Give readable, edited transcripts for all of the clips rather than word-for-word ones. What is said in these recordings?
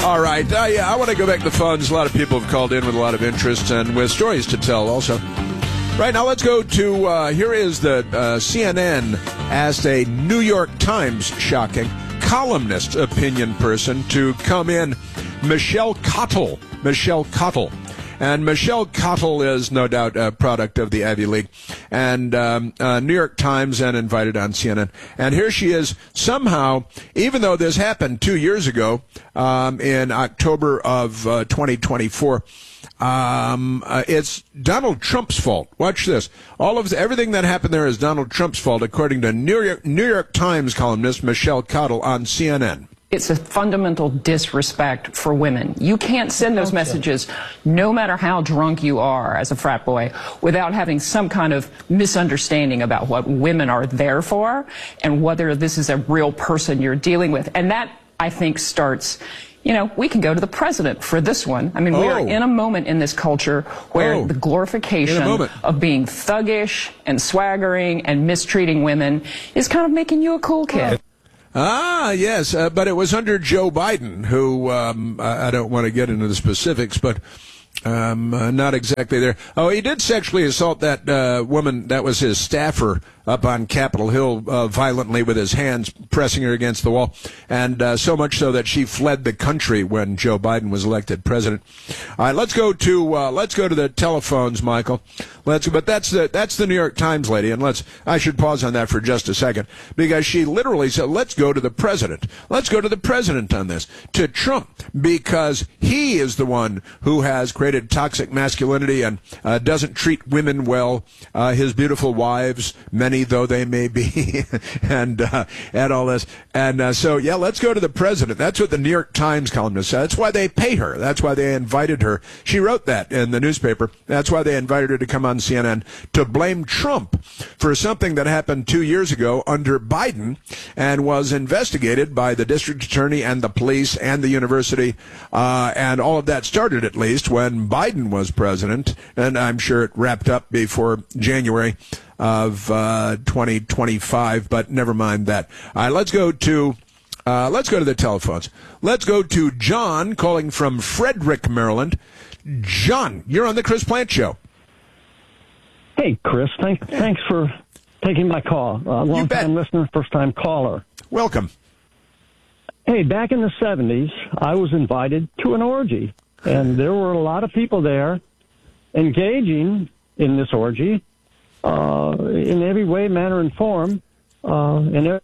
All right. I want to go back to the phones. A lot of people have called in with a lot of interest and with stories to tell also. Right now, let's go to, here is the CNN asked a New York Times, shocking, columnist opinion person to come in, Michelle Cottle. Michelle Cottle. And Michelle Cottle is no doubt a product of the Ivy League and New York Times and invited on CNN. And here she is somehow, even though this happened 2 years ago in October of 2024, it's Donald Trump's fault. Watch this. Everything that happened there is Donald Trump's fault, according to New York Times columnist Michelle Cottle on CNN. It's a fundamental disrespect for women. You can't send those messages, no matter how drunk you are as a frat boy, without having some kind of misunderstanding about what women are there for and whether this is a real person you're dealing with. And that, I think, starts... we can go to the president for this one. I mean, we are in a moment in this culture where the glorification of being thuggish and swaggering and mistreating women is kind of making you a cool kid. Yes, but it was under Joe Biden, who, I don't want to get into the specifics, but not exactly there. Oh, he did sexually assault that woman that was his staffer up on Capitol Hill violently with his hands, pressing her against the wall, and so much so that she fled the country when Joe Biden was elected president. All right, let's go to the telephones, Michael. But that's the New York Times lady, and I should pause on that for just a second, because she literally said, let's go to the president. Let's go to the president on this, to Trump, because he is the one who has created toxic masculinity and doesn't treat women well, his beautiful wives, many though they may be, and all this. And so, let's go to the president. That's what the New York Times columnist said. That's why they pay her. That's why they invited her. She wrote that in the newspaper. That's why they invited her to come on CNN to blame Trump for something that happened 2 years ago under Biden and was investigated by the district attorney and the police and the university. And all of that started, at least, when Biden was president. And I'm sure it wrapped up before January of 2025, but never mind that. All right, let's go to the telephones. Let's go to John calling from Frederick, Maryland. John, you're on the Chris Plante Show. Hey, Chris. Thanks for taking my call. Long-time listener, first-time caller. Welcome. Hey, back in the 70s, I was invited to an orgy, and there were a lot of people there engaging in this orgy. In every way, manner, and form, and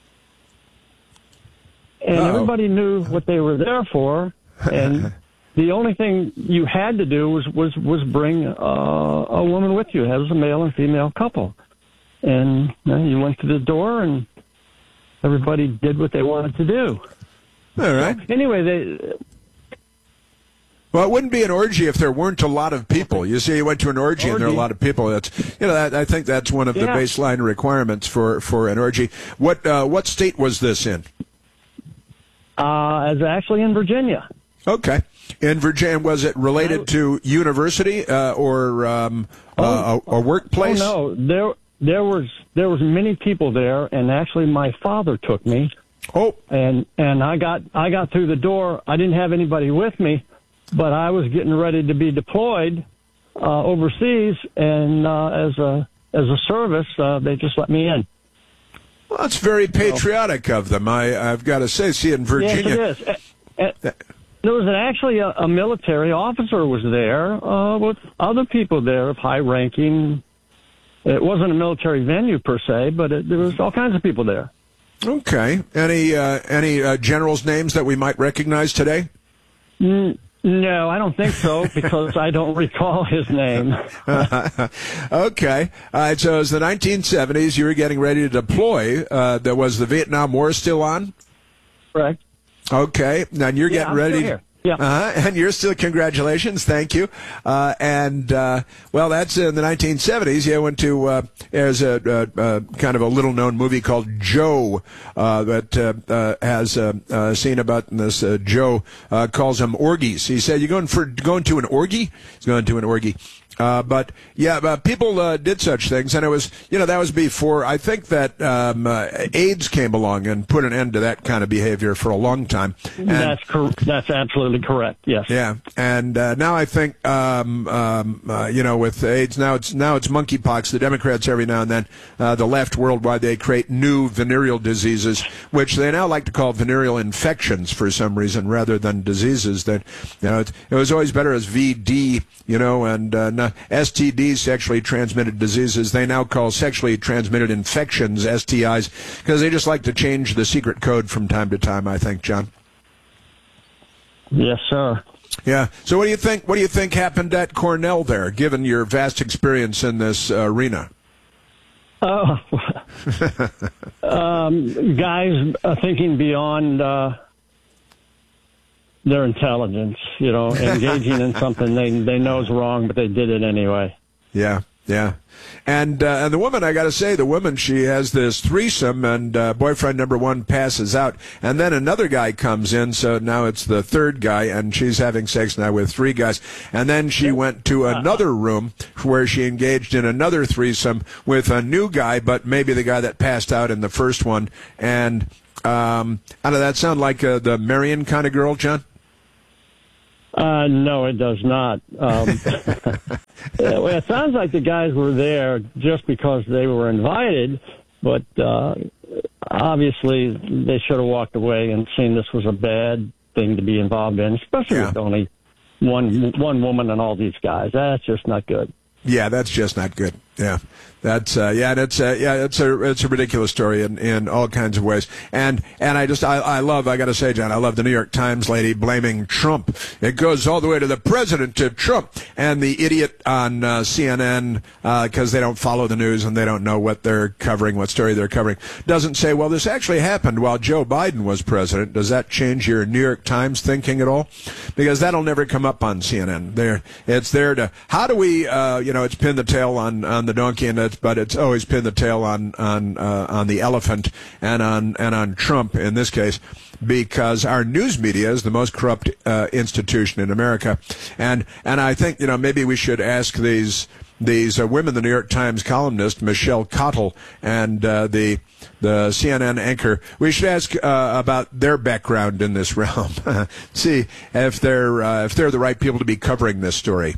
everybody knew what they were there for, and the only thing you had to do was bring a woman with you. It was a male and female couple, and you went to the door, and everybody did what they wanted to do. All right. So, anyway, Well, it wouldn't be an orgy if there weren't a lot of people. You see, you went to an orgy and there are a lot of people. I think that's one of the baseline requirements for an orgy. What state was this in? It's actually in Virginia. Okay. In Virginia, was it related to university or a workplace? Oh no, there was many people there, and actually my father took me. Oh. And I got through the door. I didn't have anybody with me. But I was getting ready to be deployed overseas, and as a service, they just let me in. Well, that's very patriotic of them. I've got to say, see, in Virginia, yes, it is. There was actually a military officer was there with other people there of high ranking. It wasn't a military venue per se, but there was all kinds of people there. Okay. Any generals' names that we might recognize today? No, I don't think so, because I don't recall his name. Okay. All right, so it was the 1970s. You were getting ready to deploy. Was the Vietnam War still on? Correct. Okay. Now you're getting ready. Still here. Yeah. And you're still, congratulations, thank you. Well, that's in the 1970s. You went to, there's a kind of a little known movie called Joe, that has a scene about this. Joe calls them orgies. He said, "You going to an orgy?" He's going to an orgy. But people did such things, and it was, that was before. I think that AIDS came along and put an end to that kind of behavior for a long time. And, that's absolutely correct. Yes. Yeah, and now I think, with AIDS, now it's monkeypox. The Democrats every now and then, the left worldwide, they create new venereal diseases, which they now like to call venereal infections for some reason, rather than diseases. That it was always better as VD, and STDs, sexually transmitted diseases, they now call sexually transmitted infections STIs, because they just like to change the secret code from time to time, I think, John. Yes, sir. Yeah. So what do you think? What do you think happened at Cornell there, given your vast experience in this arena? Guys are thinking beyond their intelligence, engaging in something they know is wrong, but they did it anyway. Yeah. Yeah. And the woman, I got to say, she has this threesome, and boyfriend number one passes out, and then another guy comes in, so now it's the third guy, and she's having sex now with three guys. And then she went to another room where she engaged in another threesome with a new guy, but maybe the guy that passed out in the first one. And I don't know, that sound like the Marion kind of girl, John? No, it does not. Well, it sounds like the guys were there just because they were invited, but obviously they should have walked away and seen this was a bad thing to be involved in, especially with only one woman and all these guys. That's just not good. Yeah, that's just not good. Yeah. That's it's a ridiculous story in all kinds of ways. And I got to say, John, I love the New York Times lady blaming Trump. It goes all the way to the president, to Trump, and the idiot on CNN, because they don't follow the news and they don't know what they're covering, what story they're covering, doesn't say, well, this actually happened while Joe Biden was president. Does that change your New York Times thinking at all? Because that'll never come up on CNN. It's there to, how do we, it's pin the tail on the donkey, but it's always pinned the tail on the elephant and on Trump in this case, because our news media is the most corrupt institution in America, and I think maybe we should ask these women, the New York Times columnist Michelle Cottle and the CNN anchor, we should ask about their background in this realm, see if they're the right people to be covering this story.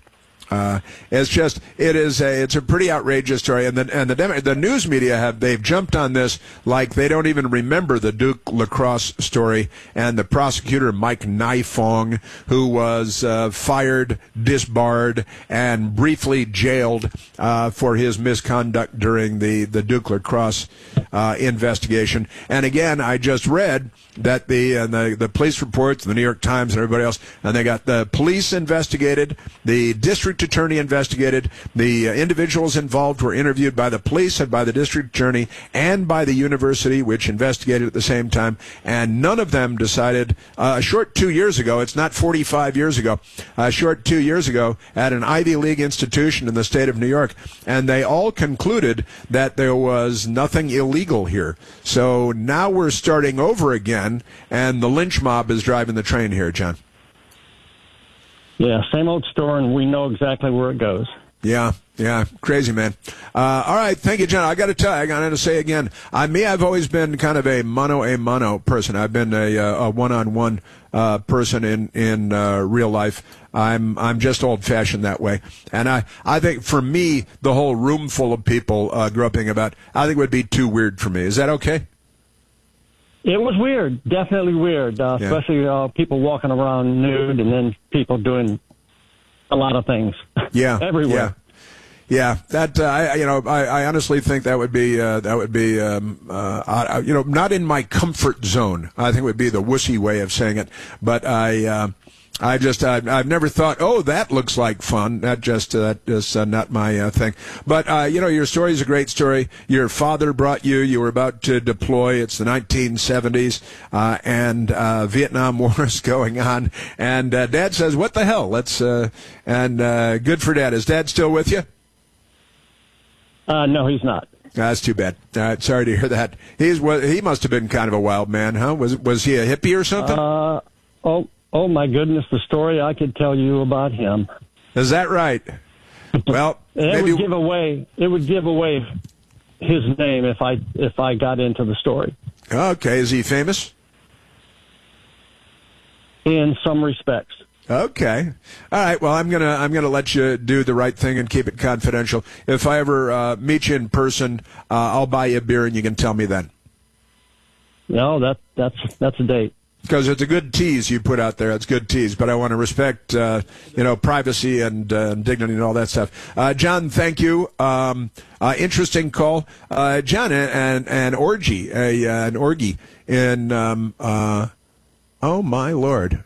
It's a pretty outrageous story, and the news media they've jumped on this like they don't even remember the Duke lacrosse story and the prosecutor Mike Nifong, who was fired, disbarred, and briefly jailed for his misconduct during the Duke lacrosse investigation. And again, I just read that the police reports, the New York Times and everybody else, and they got the police investigated, the district attorney investigated, the individuals involved were interviewed by the police and by the district attorney and by the university, which investigated at the same time, and none of them decided, a short 2 years ago, it's not 45 years ago, a short 2 years ago, at an Ivy League institution in the state of New York, and they all concluded that there was nothing illegal here. So now we're starting over again, and the lynch mob is driving the train here, John. Yeah, same old story, and we know exactly where it goes. Yeah, crazy, man. All right, thank you, John. I got to tell you, I got to say again, I've always been kind of a mano person. I've been a one-on-one person in real life. I'm just old-fashioned that way, and I think for me, the whole room full of people groping about, I think would be too weird for me. Is that okay? It was weird, definitely weird, especially people walking around nude and then people doing a lot of things. Yeah, everywhere. Yeah. That I honestly think that would be not in my comfort zone. I think it would be the wussy way of saying it, but I've never thought, oh, that looks like fun. That just not my thing. But your story is a great story. Your father brought you. You were about to deploy. It's the 1970s, and Vietnam War is going on. And Dad says, "What the hell? Let's." And good for Dad. Is Dad still with you? No, he's not. That's too bad. All right, sorry to hear that. He must have been kind of a wild man, huh? Was he a hippie or something? Oh my goodness, the story I could tell you about him. Is that right? Well, it would give away his name if I got into the story. Okay, is he famous? In some respects. Okay. All right. Well, I'm gonna let you do the right thing and keep it confidential. If I ever meet you in person, I'll buy you a beer and you can tell me then. No, that's a date. Because it's a good tease you put out there. It's good tease, but I want to respect, privacy and dignity and all that stuff. John, thank you. Interesting call, John. An orgy in. Oh my Lord!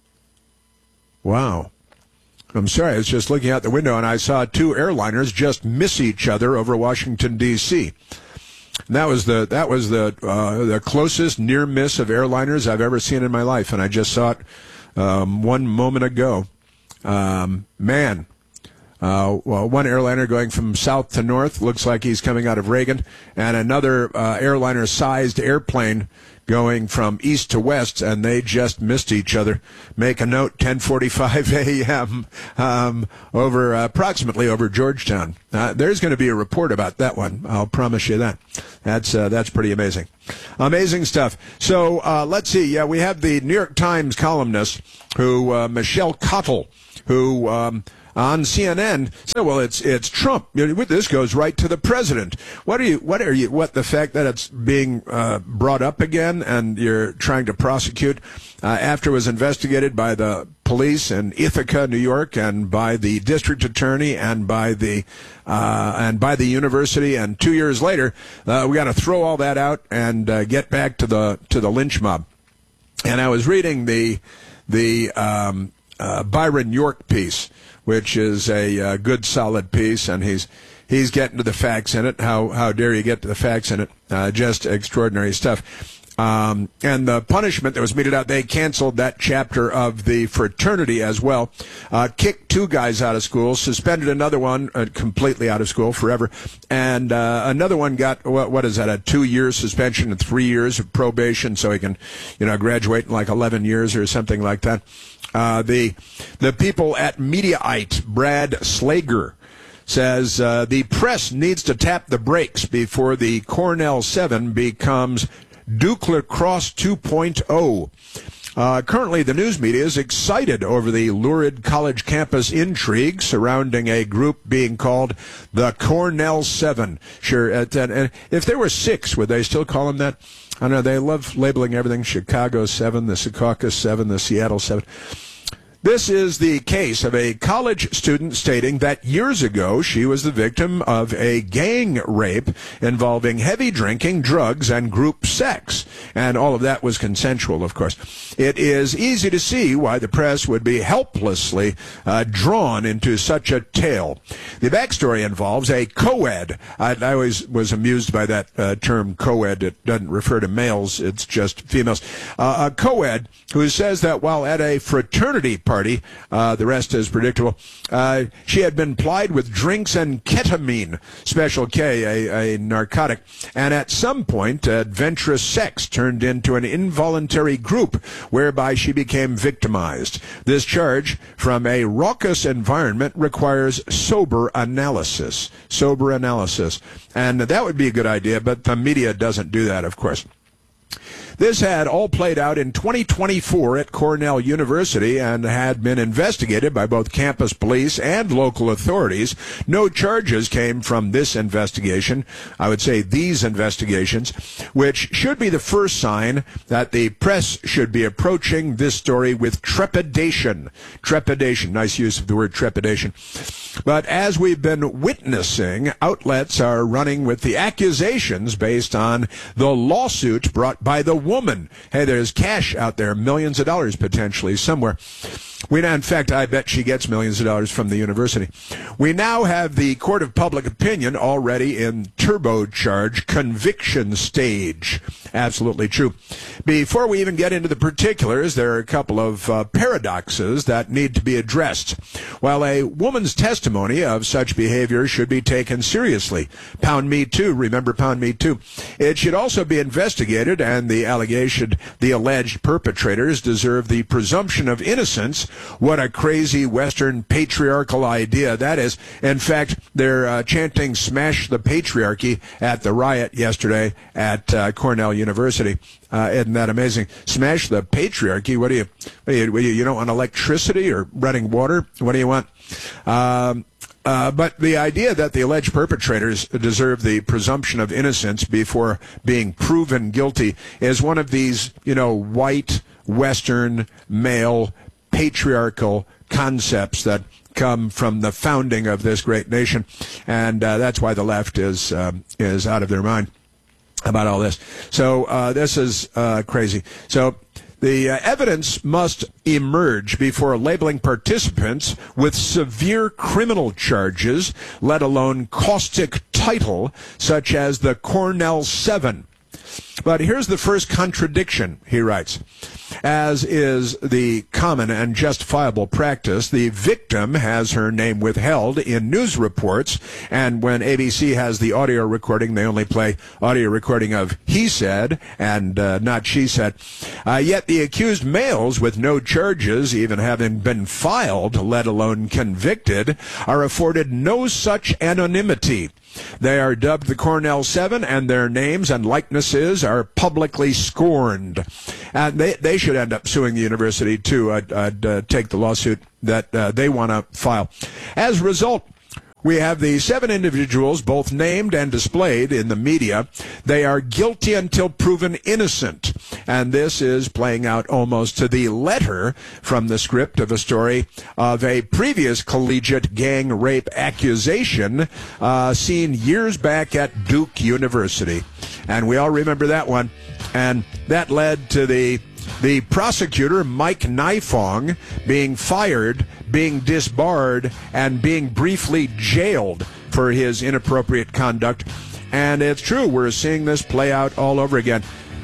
Wow. I'm sorry. I was just looking out the window and I saw two airliners just miss each other over Washington D.C. And that was the closest near miss of airliners I've ever seen in my life, and I just saw it one moment ago. One airliner going from south to north looks like he's coming out of Reagan, and another airliner-sized airplane going from east to west, and they just missed each other. Make a note, 10:45 a.m. Approximately over Georgetown. There's going to be a report about that one. I'll promise you that. That's pretty amazing. Amazing stuff. So let's see. Yeah, we have the New York Times columnist who Michelle Cottle, who on CNN said, well, it's Trump. This goes right to the president. What the fact that it's being brought up again and you're trying to prosecute after it was investigated by the police in Ithaca, New York, and by the district attorney and by the university, and 2 years later, we got to throw all that out and get back to the lynch mob. And I was reading the Byron York piece, which is a good, solid piece, and he's getting to the facts in it. How dare you get to the facts in it? Just extraordinary stuff. And the punishment that was meted out, they canceled that chapter of the fraternity as well. Kicked two guys out of school, suspended another one completely out of school forever, and another one got what is that? A 2-year suspension and 3 years of probation, so he can, graduate in like 11 years or something like that. The people at Mediaite, Brad Slager, says the press needs to tap the brakes before the Cornell 7 becomes Duke Lacrosse 2.0. Currently, the news media is excited over the lurid college campus intrigue surrounding a group being called the Cornell 7. Sure, and if there were 6, would they still call them that? I don't know. They love labeling everything Chicago 7, the Secaucus 7, the Seattle 7. This is the case of a college student stating that years ago she was the victim of a gang rape involving heavy drinking, drugs, and group sex. And all of that was consensual, of course. It is easy to see why the press would be helplessly drawn into such a tale. The backstory involves a co-ed. I always was amused by that term co-ed. It doesn't refer to males, it's just females. A co-ed who says that while at a fraternity party, the rest is predictable, she had been plied with drinks and ketamine, Special K, a narcotic, and at some point adventurous sex turned into an involuntary group whereby she became victimized. This charge from a raucous environment requires sober analysis, and that would be a good idea, but the media doesn't do that, of course. This had all played out in 2024 at Cornell University and had been investigated by both campus police and local authorities. No charges came from this investigation, I would say these investigations, which should be the first sign that the press should be approaching this story with trepidation. Trepidation, nice use of the word trepidation. But as we've been witnessing, outlets are running with the accusations based on the lawsuit brought by the woman. Hey, there's cash out there, millions of dollars potentially somewhere. In fact, I bet she gets millions of dollars from the university. We now have the court of public opinion already in turbocharged conviction stage. absolutely true. Before we even get into the particulars, there are a couple of paradoxes that need to be addressed. While a woman's testimony of such behavior should be taken seriously, Pound Me Too, remember Pound Me Too, it should also be investigated, and the alleged perpetrators deserve the presumption of innocence. What a crazy Western patriarchal idea that is. In fact, they're chanting "Smash the Patriarchy" at the riot yesterday at Cornell University. Isn't that amazing? Smash the patriarchy. What do you don't want electricity or running water? What do you want? But the idea that the alleged perpetrators deserve the presumption of innocence before being proven guilty is one of these, white, Western, male, patriarchal concepts that come from the founding of this great nation. And that's why the left is out of their mind about all this. So this is crazy. So the evidence must emerge before labeling participants with severe criminal charges, let alone caustic title, such as the Cornell 7. But here's the first contradiction, he writes. As is the common and justifiable practice, the victim has her name withheld in news reports, and when ABC has the audio recording, they only play audio recording of he said and not she said. Yet the accused males with no charges, even having been filed, let alone convicted, are afforded no such anonymity. They are dubbed the Cornell 7, and their names and likenesses are publicly scorned. And they should end up suing the university, too. I'd take the lawsuit that they want to file. As a result, we have the 7 individuals, both named and displayed in the media. They are guilty until proven innocent. And this is playing out almost to the letter from the script of a story of a previous collegiate gang rape accusation seen years back at Duke University. And we all remember that one. And that led to the prosecutor, Mike Nifong, being fired, being disbarred, and being briefly jailed for his inappropriate conduct. And it's true, we're seeing this play out all over again.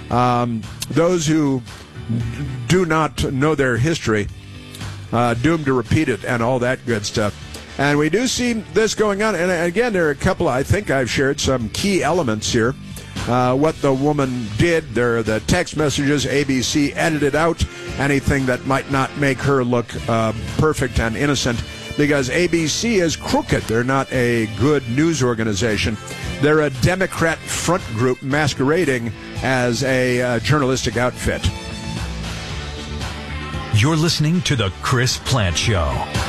Those who do not know their history, doomed to repeat it and all that good stuff. And we do see this going on. And again, there are a couple, I think I've shared some key elements here. What the woman did, there are the text messages, ABC edited out anything that might not make her look perfect and innocent, because ABC is crooked. They're not a good news organization. They're a Democrat front group masquerading as a journalistic outfit. You're listening to The Chris Plante Show.